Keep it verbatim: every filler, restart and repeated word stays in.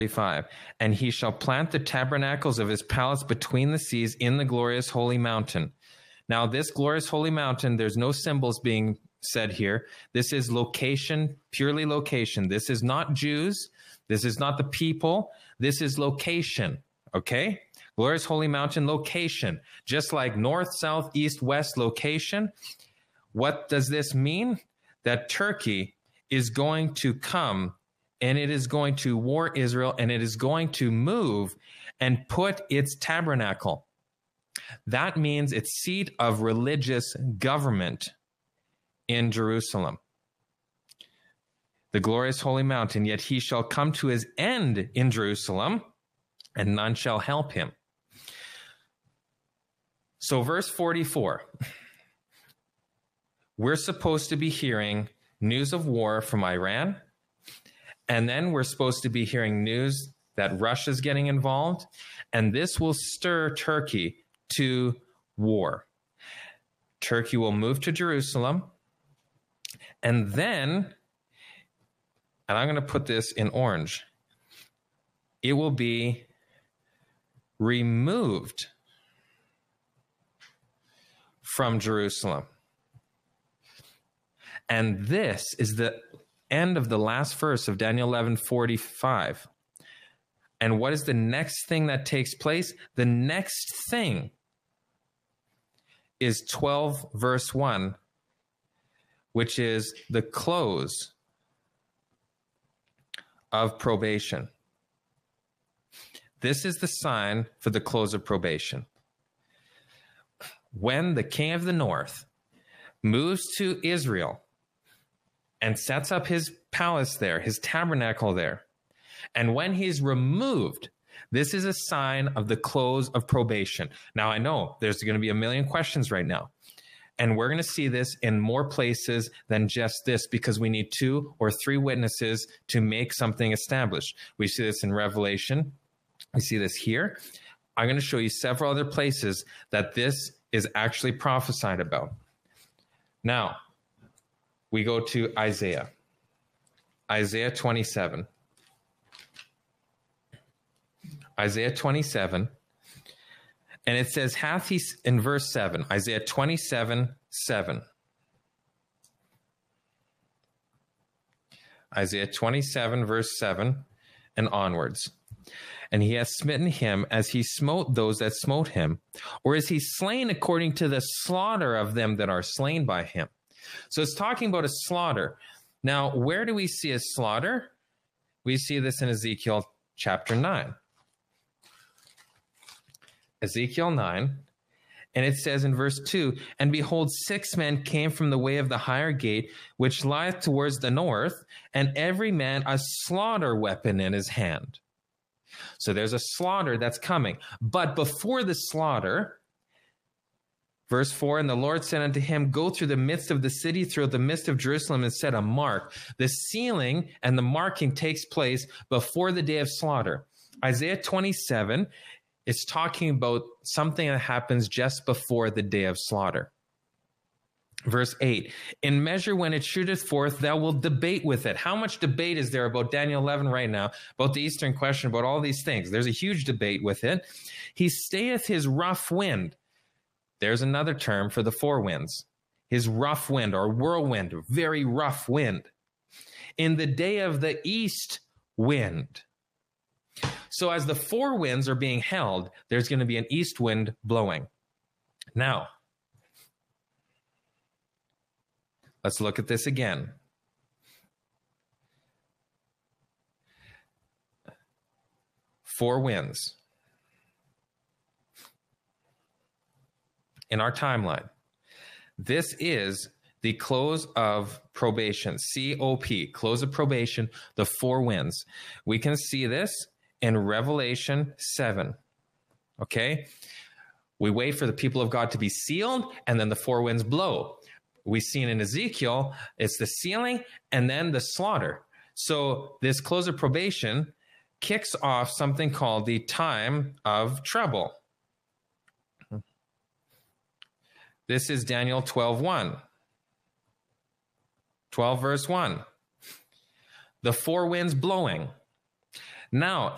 Five, and he shall plant the tabernacles of his palace between the seas in the glorious holy mountain. Now, this glorious holy mountain, there's no symbols being said here. This is location, purely location. This is not Jews. This is not the people. This is location, okay? Glorious holy mountain, location. Just like north, south, east, west, location. What does this mean? That Turkey is going to come and it is going to war Israel, and it is going to move and put its tabernacle. That means its seat of religious government in Jerusalem. The glorious holy mountain, yet he shall come to his end in Jerusalem, and none shall help him. So verse forty-four, we're supposed to be hearing news of war from Iran. And then we're supposed to be hearing news that Russia's getting involved, and this will stir Turkey to war. Turkey will move to Jerusalem, and then, and I'm going to put this in orange, it will be removed from Jerusalem. And this is the end of the last verse of Daniel eleven forty-five. And what is the next thing that takes place? The next thing is twelve verse one, which is the close of probation. This is the sign for the close of probation. When the king of the north moves to Israel and sets up his palace there, his tabernacle there. And when he's removed, this is a sign of the close of probation. Now, I know there's going to be a million questions right now. And we're going to see this in more places than just this, because we need two or three witnesses to make something established. We see this in Revelation. We see this here. I'm going to show you several other places that this is actually prophesied about. Now, we go to Isaiah. Isaiah twenty-seven. Isaiah twenty-seven. And it says, hath he, in verse seven, Isaiah twenty-seven, seven. Isaiah twenty-seven, verse seven and onwards. And he hath smitten him as he smote those that smote him, or is he slain according to the slaughter of them that are slain by him? So it's talking about a slaughter. Now, where do we see a slaughter? We see this in Ezekiel chapter nine. Ezekiel nine, and it says in verse two, and behold, six men came from the way of the higher gate, which lieth towards the north, and every man a slaughter weapon in his hand. So there's a slaughter that's coming. But before the slaughter, verse four, and the Lord said unto him, go through the midst of the city, through the midst of Jerusalem, and set a mark. The sealing and the marking takes place before the day of slaughter. Isaiah twenty-seven is talking about something that happens just before the day of slaughter. Verse eight, in measure when it shooteth forth, thou wilt debate with it. How much debate is there about Daniel eleven right now, about the Eastern question, about all these things? There's a huge debate with it. He stayeth his rough wind. There's another term for the four winds. His rough wind, or whirlwind, very rough wind. In the day of the east wind. So as the four winds are being held, there's going to be an east wind blowing. Now, let's look at this again. Four winds. In our timeline, this is the close of probation, C O P, close of probation, the four winds. We can see this in Revelation seven, okay? We wait for the people of God to be sealed, and then the four winds blow. We've seen in Ezekiel, it's the sealing and then the slaughter. So this close of probation kicks off something called the time of trouble. This is Daniel twelve one. twelve verse one. The four winds blowing. Now,